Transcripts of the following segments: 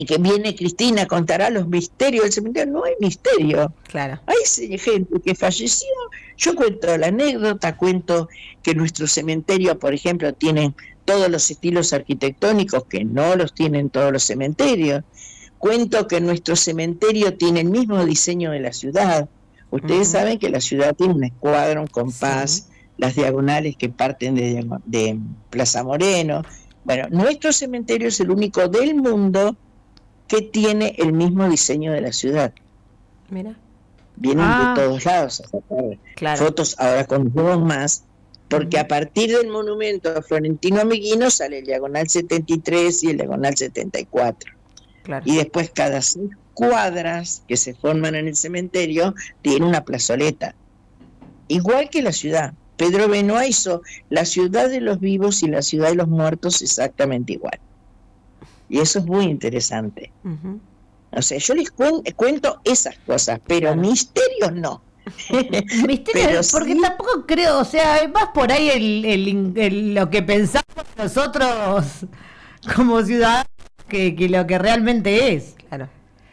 y que viene Cristina, contará los misterios del cementerio. No hay misterio. Claro. Hay gente que falleció. Yo cuento la anécdota, cuento que nuestro cementerio, por ejemplo, tiene todos los estilos arquitectónicos que no los tienen todos los cementerios. Cuento que nuestro cementerio tiene el mismo diseño de la ciudad. Ustedes saben que la ciudad tiene un escuadra, un compás, las diagonales que parten de Plaza Moreno. Bueno, nuestro cementerio es el único del mundo que tiene el mismo diseño de la ciudad. Mira. Vienen de todos lados a sacar fotos ahora con dos más, porque a partir del monumento a Florentino Ameghino sale el diagonal 73 y el diagonal 74. Claro. Y después cada 6 cuadras que se forman en el cementerio tiene una plazoleta. Igual que la ciudad. Pedro Benoit hizo la ciudad de los vivos y la ciudad de los muertos exactamente igual. Y eso es muy interesante. O sea, yo les cuento esas cosas, pero misterios no. Misterios, porque sí, tampoco creo, o sea, más por ahí lo que pensamos nosotros como ciudadanos que lo que realmente es. Claro.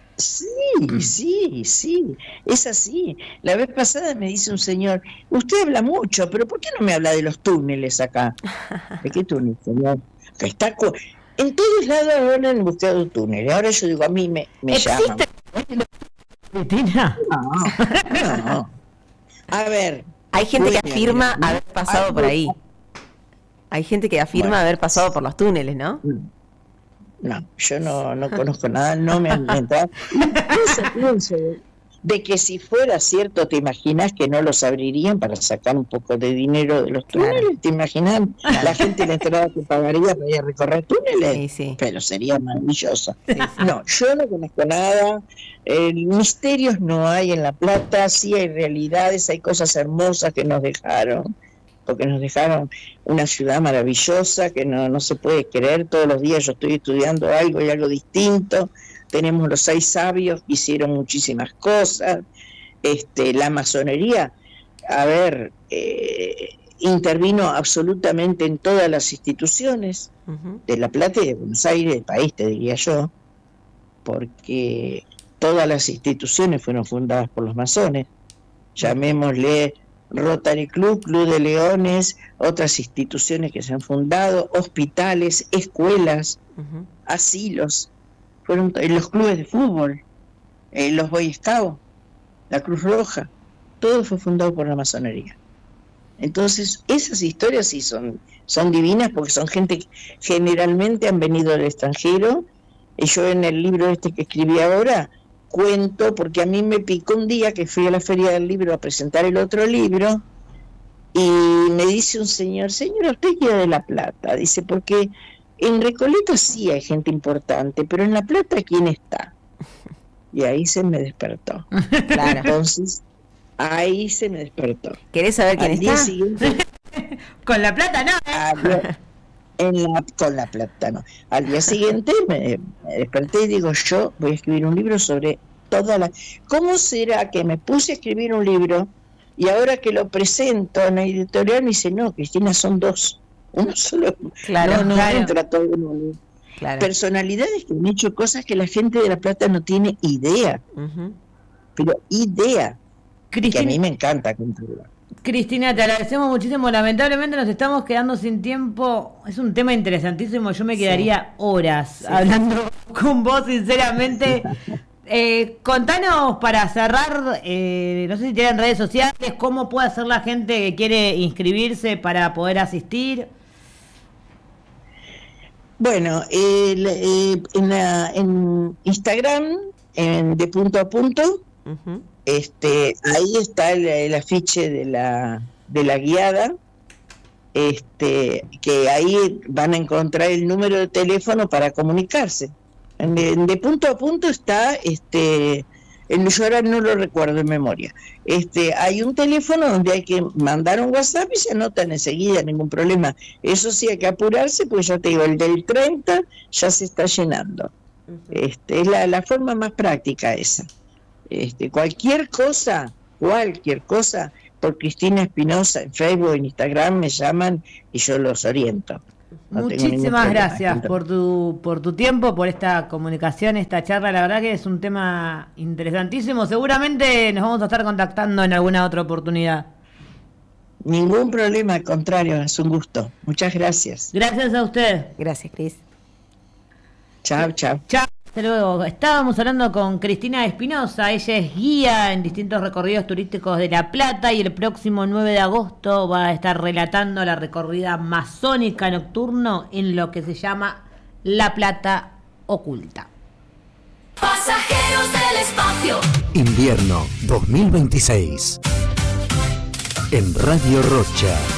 Sí, es así. La vez pasada me dice un señor, usted habla mucho, pero ¿por qué no me habla de los túneles acá? ¿De qué túnel, señor? Que está en todos lados ahora han buscado túneles. Ahora yo digo, a mí me llaman. No. A ver. Hay gente que afirma haber pasado por ahí. Hay gente que afirma haber pasado por los túneles, ¿no? No, yo no conozco nada, no me han inventado. Pienso de que si fuera cierto, ¿te imaginas que no los abrirían para sacar un poco de dinero de los túneles? Claro. ¿Te imaginas la gente la entrada que pagaría para ir a recorrer túneles? Sí. Pero sería maravilloso. Sí. No, yo no conozco nada. Misterios no hay en La Plata, sí hay realidades, hay cosas hermosas que nos dejaron, porque nos dejaron una ciudad maravillosa que no se puede creer. Todos los días yo estoy estudiando algo y algo distinto. Tenemos los 6 sabios que hicieron muchísimas cosas. La masonería, intervino absolutamente en todas las instituciones de La Plata y de Buenos Aires, del país, te diría yo, porque todas las instituciones fueron fundadas por los masones. Llamémosle Rotary Club, Club de Leones, otras instituciones que se han fundado, hospitales, escuelas, asilos, fueron los clubes de fútbol, los Boy Scouts, la Cruz Roja, todo fue fundado por la masonería. Entonces, esas historias sí son divinas, porque son gente que generalmente han venido del extranjero. Y yo en el libro que escribí ahora cuento, porque a mí me picó un día que fui a la Feria del Libro a presentar el otro libro, y me dice un señor, señora, usted es de La Plata, dice, porque en Recoleta sí hay gente importante, pero en La Plata, ¿quién está? Y ahí se me despertó. Claro. Entonces, ahí se me despertó. ¿Querés saber quién está? Siguiente, con La Plata, ¿no? Con La Plata, no. Al día siguiente me desperté y digo, yo voy a escribir un libro sobre ¿Cómo será que me puse a escribir un libro y ahora que lo presento en la editorial me dice, no, Cristina, son 2. Uno solo. Claro, no entra todo en uno. Claro. Personalidades que han hecho cosas que la gente de La Plata no tiene idea. Pero idea. Cristina, que a mí me encanta controlar. Cristina, te agradecemos muchísimo. Lamentablemente nos estamos quedando sin tiempo. Es un tema interesantísimo. Yo me quedaría horas hablando con vos, sinceramente. Contanos para cerrar, no sé si tienen redes sociales, cómo puede hacer la gente que quiere inscribirse para poder asistir. Bueno, en Instagram, de punto a punto, ahí está el afiche de la guiada, que ahí van a encontrar el número de teléfono para comunicarse. De punto a punto está, yo ahora no lo recuerdo en memoria. Hay un teléfono donde hay que mandar un WhatsApp y se anotan enseguida, ningún problema. Eso sí, hay que apurarse, pues ya te digo, el del 30 ya se está llenando. Es la forma más práctica esa. Cualquier cosa, por Cristina Espinosa en Facebook, en Instagram me llaman y yo los oriento. Muchísimas gracias por tu tiempo, por esta comunicación, esta charla. La verdad que es un tema interesantísimo. Seguramente nos vamos a estar contactando en alguna otra oportunidad. Ningún problema, al contrario, es un gusto. Muchas gracias. Gracias a usted. Gracias, Cris. Chao, chao. Chao. Hasta luego. Estábamos hablando con Cristina Espinosa. Ella es guía en distintos recorridos turísticos de La Plata y el próximo 9 de agosto va a estar relatando la recorrida masónica nocturno en lo que se llama La Plata Oculta. Pasajeros del espacio. Invierno 2026. En Radio Rocha.